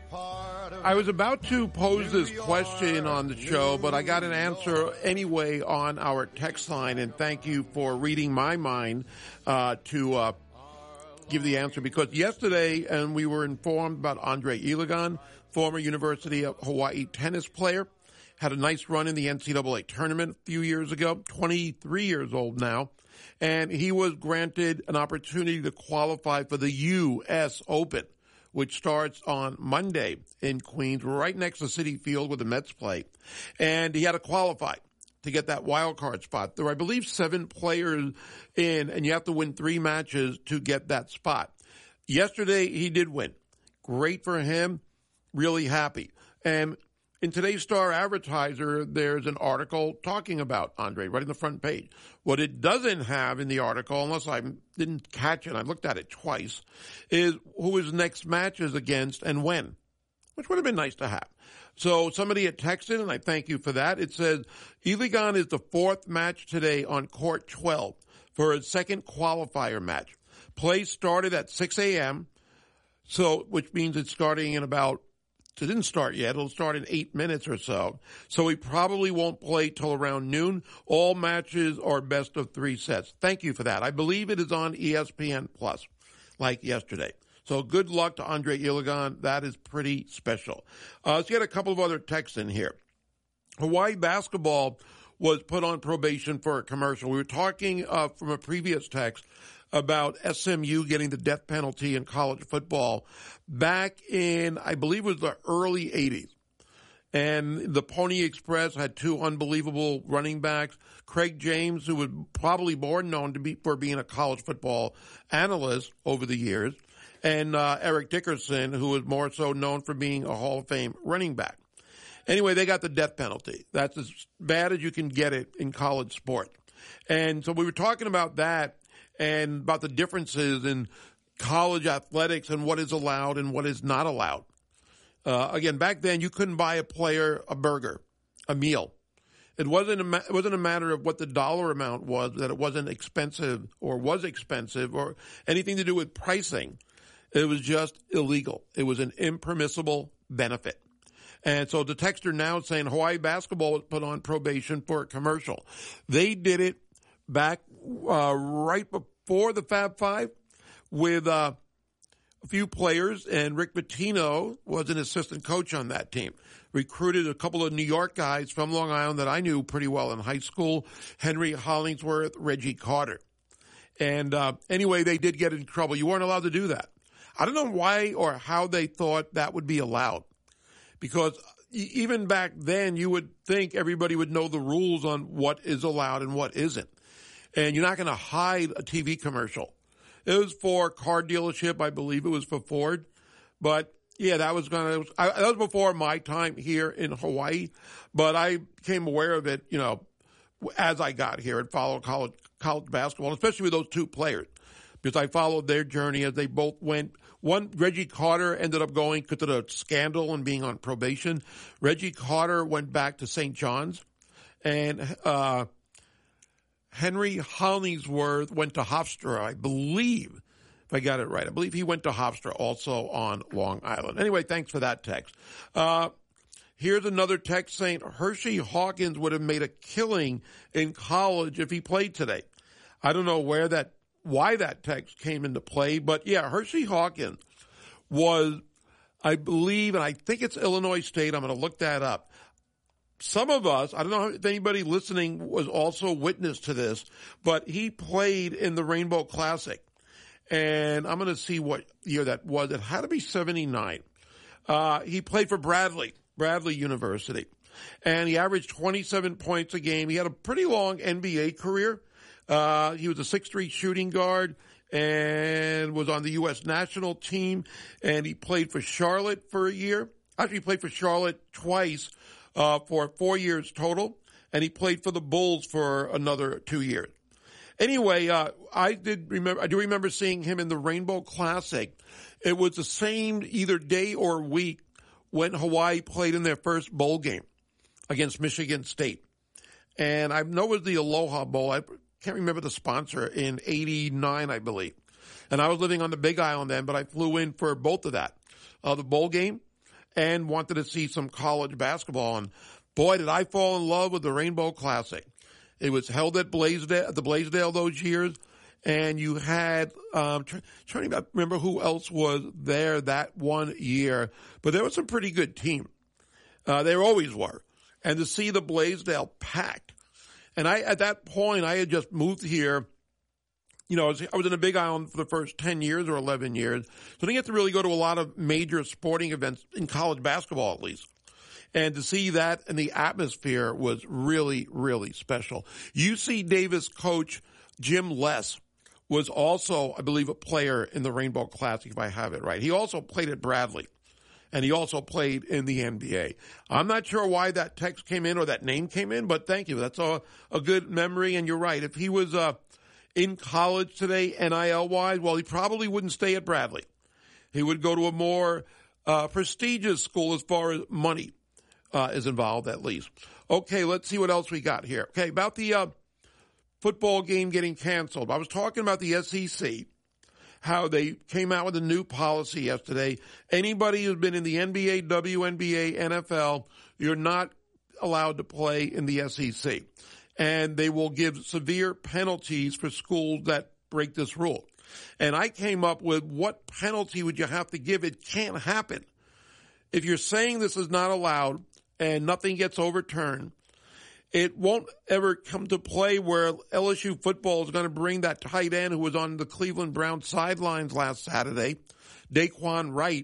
I was about to pose this question on the show, but I got an answer anyway on our text line, and thank you for reading my mind to give the answer, because yesterday, and we were informed about Andre Iligan, former University of Hawaii tennis player, had a nice run in the NCAA tournament a few years ago, 23 years old now, and he was granted an opportunity to qualify for the U.S. Open, which starts on Monday in Queens, right next to Citi Field where the Mets play. And he had to qualify to get that wild card spot. There are, I believe, 7 players in, and you have to win 3 matches to get that spot. Yesterday, he did win. Great for him. Really happy. And in today's Star Advertiser, there's an article talking about Andre right on the front page. What it doesn't have in the article, unless I didn't catch it, I looked at it twice, is who his next match is against and when, which would have been nice to have. So somebody had texted, and I thank you for that. It says, Iligan is the 4th match today on court 12 for his second qualifier match. Play started at 6 a.m., so which means it's starting in about, it didn't start yet. It'll start in 8 minutes or so. So he probably won't play till around noon. All matches are best of 3 sets. Thank you for that. I believe it is on ESPN Plus, like yesterday. So good luck to Andre Iligan. That is pretty special. Let's get a couple of other texts in here. Hawaii basketball was put on probation for a commercial. We were talking from a previous text about SMU getting the death penalty in college football back in, I believe it was the early 80s. And the Pony Express had 2 unbelievable running backs. Craig James, who was probably more known for being a college football analyst over the years, and Eric Dickerson, who was more so known for being a Hall of Fame running back. Anyway, they got the death penalty. That's as bad as you can get it in college sport. And so we were talking about that and about the differences in college athletics and what is allowed and what is not allowed. Again, back then you couldn't buy a player a burger, a meal. It wasn't a matter of what the dollar amount was, that it wasn't expensive or was expensive or anything to do with pricing. It was just illegal. It was an impermissible benefit. And so the texter now is saying Hawaii basketball was put on probation for a commercial. They did it back right before the Fab Five with a few players, and Rick Pitino was an assistant coach on that team. Recruited a couple of New York guys from Long Island that I knew pretty well in high school, Henry Hollingsworth, Reggie Carter. And anyway, they did get in trouble. You weren't allowed to do that. I don't know why or how they thought that would be allowed, because even back then you would think everybody would know the rules on what is allowed and what isn't. And you're not going to hide a TV commercial. It was for a car dealership. I believe it was for Ford. But yeah, that was before my time here in Hawaii. But I became aware of it, as I got here and followed college basketball, especially with those 2 players, because I followed their journey as they both went. One, Reggie Carter, ended up going because of the scandal and being on probation. Reggie Carter went back to St. John's, and Henry Hollingsworth went to Hofstra, I believe, if I got it right. I believe he went to Hofstra, also on Long Island. Anyway, thanks for that text. Here's another text saying Hershey Hawkins would have made a killing in college if he played today. I don't know why that text came into play, but yeah, Hershey Hawkins was, I believe, and I think it's Illinois State. I'm going to look that up. Some of us, I don't know if anybody listening was also witness to this, but he played in the Rainbow Classic. And I'm going to see what year that was. It had to be 79. He played for Bradley University. And he averaged 27 points a game. He had a pretty long NBA career. He was a 6'3" shooting guard and was on the U.S. national team. And he played for Charlotte for a year. Actually, he played for Charlotte twice. For 4 years total, and he played for the Bulls for another 2 years. Anyway, I do remember seeing him in the Rainbow Classic. It was the same either day or week when Hawaii played in their first bowl game against Michigan State. And I know it was the Aloha Bowl. I can't remember the sponsor, in 89, I believe. And I was living on the Big Island then, but I flew in for both of that, the bowl game. and wanted to see some college basketball. And boy, did I fall in love with the Rainbow Classic. It was held at the Blaisdell those years, and you had trying to remember who else was there that one year, but there was some pretty good team. There always were, and to see the Blaisdell packed, and at that point I had just moved here. You know, I was in the Big Island for the first 10 years or 11 years, so I didn't get to really go to a lot of major sporting events in college basketball, at least. And to see that and the atmosphere was really, really special. UC Davis coach Jim Less was also, I believe, a player in the Rainbow Classic, if I have it right. He also played at Bradley, and he also played in the NBA. I'm not sure why that text came in or that name came in, but thank you. That's a good memory, and you're right. If he was in college today, NIL-wise, well, he probably wouldn't stay at Bradley. He would go to a more prestigious school as far as money is involved, at least. Okay, let's see what else we got here. Okay, about the football game getting canceled. I was talking about the SEC, how they came out with a new policy yesterday. Anybody who's been in the NBA, WNBA, NFL, you're not allowed to play in the SEC. And they will give severe penalties for schools that break this rule. And I came up with, what penalty would you have to give? It can't happen. If you're saying this is not allowed and nothing gets overturned, it won't ever come to play where LSU football is going to bring that tight end who was on the Cleveland Browns sidelines last Saturday, Daquan Wright,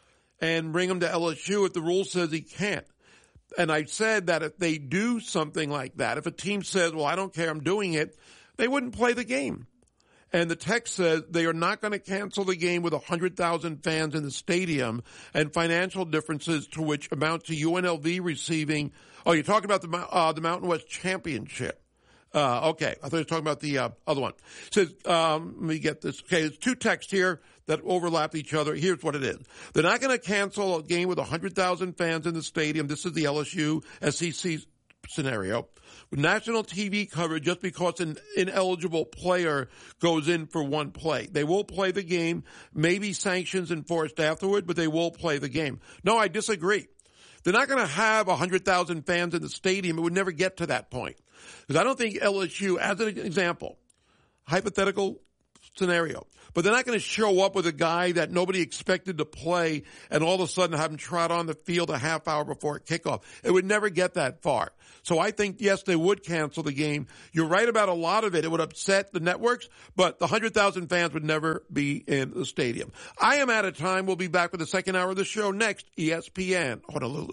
and bring him to LSU if the rule says he can't. And I said that if they do something like that, if a team says, well, I don't care, I'm doing it, they wouldn't play the game. And the text says they are not going to cancel the game with 100,000 fans in the stadium and financial differences to which amount to UNLV receiving. Oh, you're talking about the Mountain West Championship. Okay. I thought you were talking about the other one. It says, let me get this. Okay, there's two texts here that overlap each other. Here's what it is. They're not going to cancel a game with 100,000 fans in the stadium. This is the LSU SEC scenario. With national TV coverage just because an ineligible player goes in for one play. They will play the game, maybe sanctions enforced afterward, but they will play the game. No, I disagree. They're not going to have 100,000 fans in the stadium. It would never get to that point. Because I don't think LSU, as an example, hypothetical scenario, but they're not going to show up with a guy that nobody expected to play and all of a sudden have him trot on the field a half hour before kickoff. It would never get that far. So I think, yes, they would cancel the game. You're right about a lot of it. It would upset the networks, but the 100,000 fans would never be in the stadium. I am out of time. We'll be back with the second hour of the show next, ESPN Honolulu.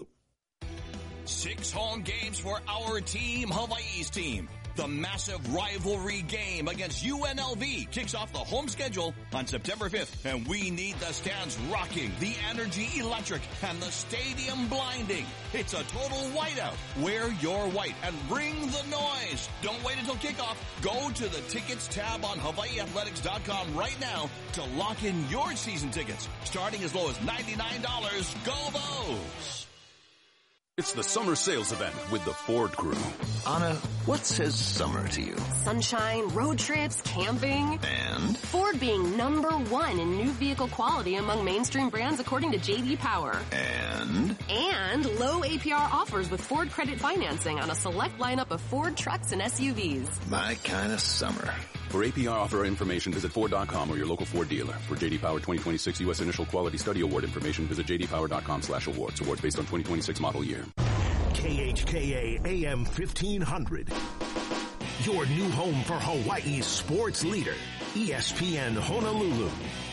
6 home games for our team, Hawaii's team. The massive rivalry game against UNLV kicks off the home schedule on September 5th. And we need the stands rocking, the energy electric, and the stadium blinding. It's a total whiteout. Wear your white and bring the noise. Don't wait until kickoff. Go to the tickets tab on HawaiiAthletics.com right now to lock in your season tickets. Starting as low as $99. Go Vols! It's the summer sales event with the Ford Crew. Anna, what says summer to you? Sunshine, road trips, camping. And? Ford being #1 in new vehicle quality among mainstream brands according to J.D. Power. And? And low APR offers with Ford credit financing on a select lineup of Ford trucks and SUVs. My kind of summer. For APR offer information, visit Ford.com or your local Ford dealer. For J.D. Power 2026 U.S. Initial Quality Study Award information, visit jdpower.com/awards. Awards based on 2026 model year. KHKA AM 1500. Your new home for Hawaii's sports leader, ESPN Honolulu.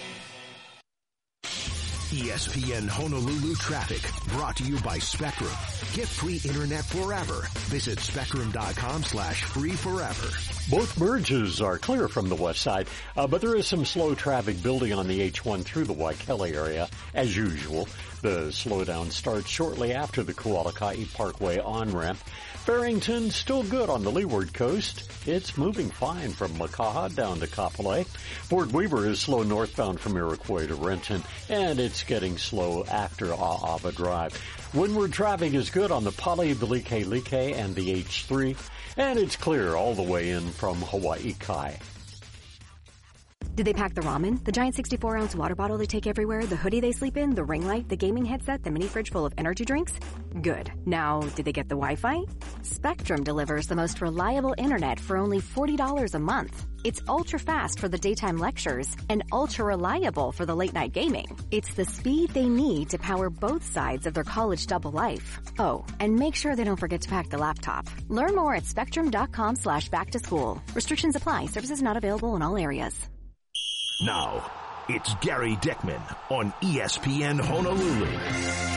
ESPN Honolulu traffic brought to you by Spectrum. Get free internet forever. Visit spectrum.com/free forever. Both merges are clear from the west side, but there is some slow traffic building on the H1 through the Waikele area, as usual. The slowdown starts shortly after the Kualakai Parkway on-ramp. Farrington still good on the leeward coast. It's moving fine from Makaha down to Kapolei. Fort Weaver is slow northbound from Iroquois to Renton, and it's getting slow after A'ava Drive. Windward traffic is good on the Pali, Like and the H3, and it's clear all the way in from Hawaii Kai. Did they pack the ramen, the giant 64-ounce water bottle they take everywhere, the hoodie they sleep in, the ring light, the gaming headset, the mini fridge full of energy drinks? Good. Now, did they get the Wi-Fi? Spectrum delivers the most reliable internet for only $40 a month. It's ultra-fast for the daytime lectures and ultra-reliable for the late-night gaming. It's the speed they need to power both sides of their college double life. Oh, and make sure they don't forget to pack the laptop. Learn more at spectrum.com/back-to-school. Restrictions apply. Services not available in all areas. Now, it's Gary Dickman on ESPN Honolulu.